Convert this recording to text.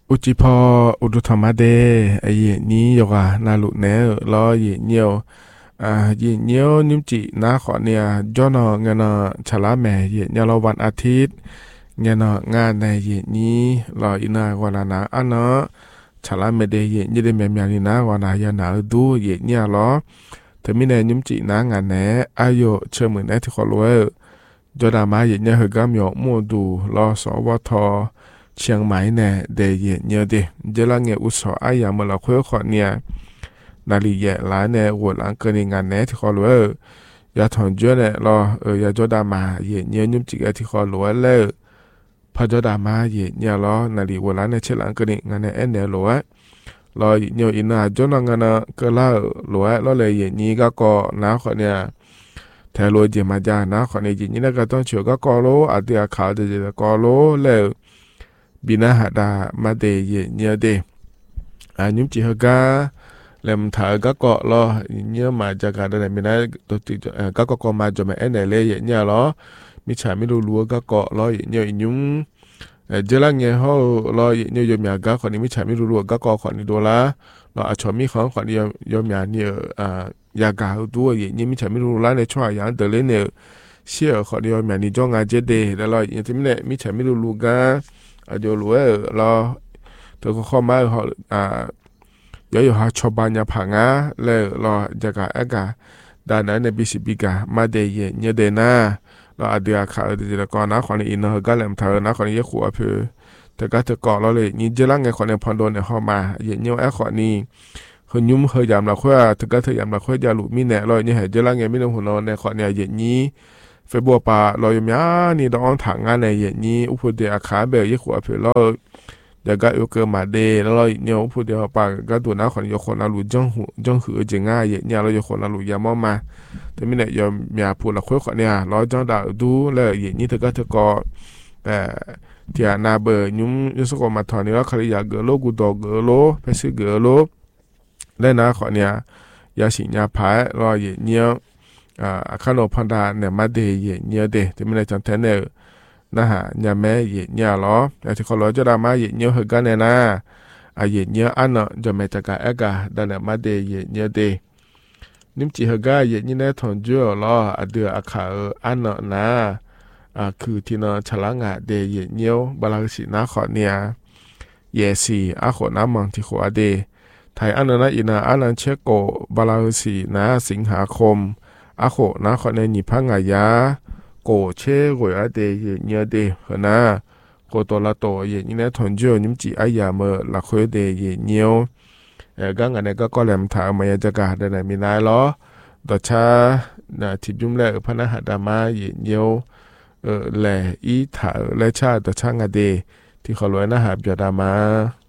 อุจิพออุดุธรรมะเดไอเยนี้ยกานาลุเนลอเยเนียวเยเนียวนิมจินาขอเนี่ยจอนเงินฉลาแม่เยเนียววันอาทิตย์เงินงานในเยนี้รออินากวานาอันเนาะฉลาเมเดเยนี่เดแม่เมียนีนากวานายานาดูเยเนี่ยรอแต่มีในนิมจินางานแหนอายุเชื่อมือในที่ขอรวยจอดามาเยเนี่ยเฮกามยอมัวดูรอสวทเชียงใหม่เนี่ยเดยเนียเดเจลังเงอุศอายามาละคุยขอเนี่ยนาลีเยหลายเนี่ยวัวหลังเกินงานเนี่ยที่ขอรวยยาถอนเจเนี่ยรอยาจอดามาเยเนียยุ่มจิกที่ขอรวยเลยพอจอดามาเยเนี่ยรอนาลีวัวหลังเนี่ยเชลังเกินงานเนี่ยเอ็นเนี่ยรวยรอเนียอินาจนงานก็ล่ารวยรอเลยเยนี้ก็น้าขอเนี่ยแทโลเจมาจาน้าขอเนี่ยเยนี้ก็ต้องเชื่อก็โลอาเดียขาวเดก็โลเลยบินาหาดามาเดเยเนียเดยุมจิฮกาเลมถาก็เกาะรอเนียมาจากการได้ไม่ได้ตัวติก็มาจะมาเอ็นเอเลยเยเนียรอมิฉาไม่รู้ลัวก็เกาะรอเนียยุมเจลังเงี้ยเขารอเนียยมยากาคนนี้มิฉาไม่รู้ลัวก็เกาะคนนี้โดละเราอาชมีของคนนี้ยมยาเนี่ยยากาตัวเยนี่มิฉาไม่รู้ละในช่วงอย่างเดลเนี่ยเชื่อคนนี้ยมยานี่จ้องงานเจเดแล้วเราอย่างที่ไม่ได้มิฉาไม่รู้ลัวก็อาจจะรู้รอตัวข้อมาเขาอยู่หาชาวบ้านยาผังเลยรอจากการเอกาด้านนั้นในบิสิบิกามาเดียเนี่ยเดน่าเราอาเดียข่าวเดี๋ยวก่อนนะคนอินเนอร์ก็เริ่มเธอนะคนนี้ขัวเพื่อแต่ก็เธอก่อนเราเลยนี่เจลังไงคนในพอนโดนเนี่ยเข้ามาเยี่ยมคนนี้เขายุ่มเขายามเราค่อยเธอก็เธอยามเราค่อยยาลุมีเนี่ยเราเนี่ยเห็นเจลังไงไม่ต้องหัวเราในคนเนี่ยเยี่ยนี้เฟบัวปาเราอยู่มั้ยนี่ต้องถังงานในเยี่ยนี้อุปเดียขาเบลยี่ขัวเพื่อเราเดี๋ยวก็เอาเกิดมาเดแล้วเราเนี่ยอุปเดียปาก็ตัวน้าคนยกคนอาลุจ้องหือจะง่ายเยี่ยเรายกคนอาลุยามมาแต่ไม่เนี่ยยอมมีพูดละคุยคนเนี่ยเราจ้องด่าดูเลยเยี่ยนี้เธอก็เธอก็แต่ที่นาเบอร์ยุ่งสกอมาถอนนี่ว่าใครอยากเกลโลกูดอกเกลโลไปซื้อเกลโลได้นะคนเนี่ยยาสิญญาพายรอเยี่ยเนี่ยขนมพันดาเนี่ยมาเดยเนียเดที่ไม่ได้จันเทนเนอร์นะฮะยาแม่เยเนียล้อแต่ที่เขาล้อจะได้มาเยเนียเหกันเนี่ยนะเยเนียอันเนาะจะไม่จะกะเอกะดันเนี่ยมาเดยเยเนียเดนิมจิเหกันเยนี่เนี่ยทอนจั่วล้อเดืออาขาอันเนาะนะคือที่เนาะฉลางะเดยเยเนียวบาลาสินะขอเนี่ยเยสีขอน้ำมังที่ขอเดไทยอันนั้นนะอินาอันนั้นเชโกบาลาสินะสิงหาคมโคนะขอในนิพังอายาโกเชโกยเดยเนียเดหนะโกตัวละโตเยนี่นะทนเจียวนิมจิอายาเมละคุยเดยเนียวกังอันนี้ก็แหลมถามมายาจากาได้ไหนมีนายล้อดอชาทิบยุ่มแลพนะหดามาเยเนียวแลอีถาและชาดอชางาเดที่เขาลอยนะหาบยาดามา